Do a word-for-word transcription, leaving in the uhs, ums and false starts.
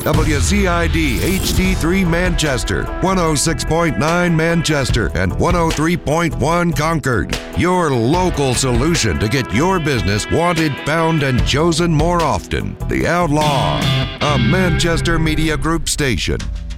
W Z I D H D three Manchester, one oh six point nine Manchester, and one oh three point one Concord. Your local solution to get your business wanted, found, and chosen more often. The Outlaw, a Manchester Media Group station.